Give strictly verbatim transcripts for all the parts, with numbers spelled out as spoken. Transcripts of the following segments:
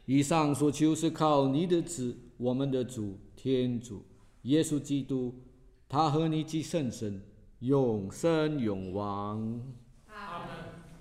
以上所求是靠你的子，我们的主天主耶稣基督，他和你及圣神永生永王。 阿门。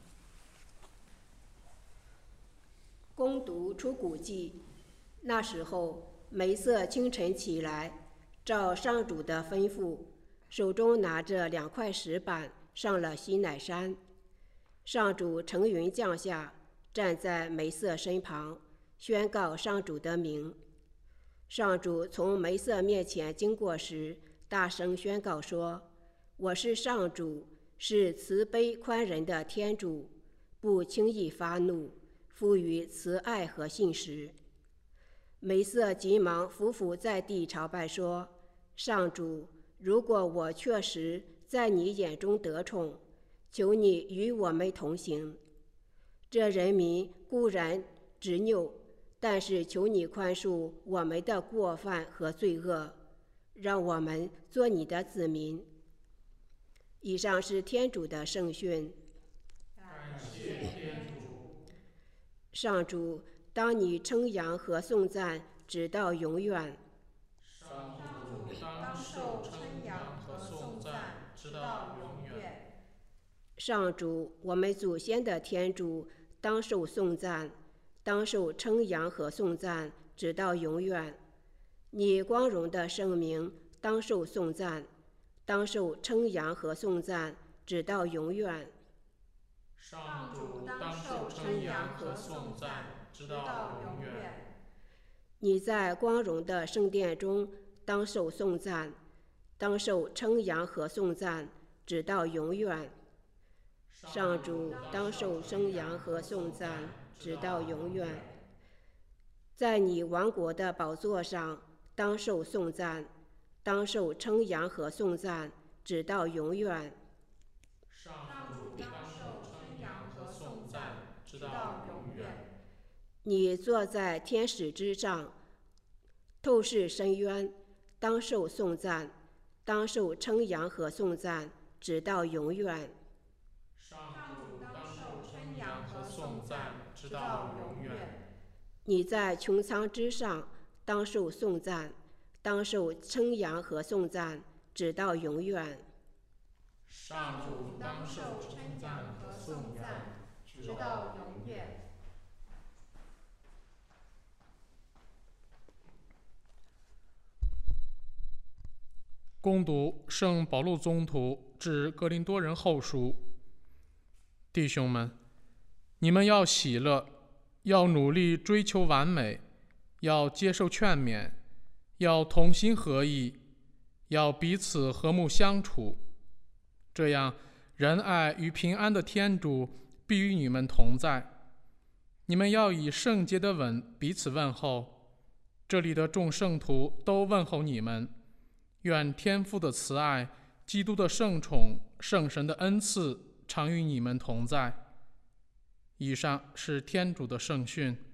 恭读出谷记。那时候，梅瑟清晨起来，照上主的吩咐，手中拿着两块石板，上了西乃山。上主乘云降下，站在梅瑟身旁，宣告上主的名。上主从梅瑟面前经过时，大声宣告说：“我是上主，是慈悲宽仁的天主，不轻易发怒，富于慈爱和信实。”梅瑟急忙伏伏在地朝拜说：“上主，如果我确实在你眼中得宠，求你与我们同行。这人民固然执拗，但是求你宽恕我们的过犯和罪恶，让我们做你的子民。”以上是天主的圣训。 感谢天主。 上主，当你称扬和颂赞直到永远。 上主当受称扬和颂赞直到永远。 上主，我们祖先的天主，当受颂赞，当受称扬和颂赞直到永远。你光荣的圣名当受颂赞，当受称扬和颂赞直到永远。 上主当受称扬和颂赞直到永远。 你在光荣的圣殿中当受颂赞，当受称扬和颂赞直到永远。上主当受称扬和颂赞直到永远。在你王国的宝座上当受颂赞，当受称扬和颂赞直到永远。 上主当受称扬和颂赞直到永远。 你坐在天使之上，透视深渊，当受颂赞，当受称扬和颂赞直到永远。 上主当受称扬和颂赞直到永远。 你在穹苍之上，当受颂赞，当受称扬和颂赞直到永远。 上主当受称赞和颂赞直到永远。 恭读圣保禄宗徒致哥林多人后书。弟兄们，你们要喜乐，要努力追求完美，要接受劝勉，要同心合意，要彼此和睦相处。这样，仁爱与平安的天主必与你们同在。你们要以圣洁的吻彼此问候。这里的众圣徒都问候你们。愿天父的慈爱、基督的圣宠、圣神的恩赐常与你们同在。以上是天主的圣训。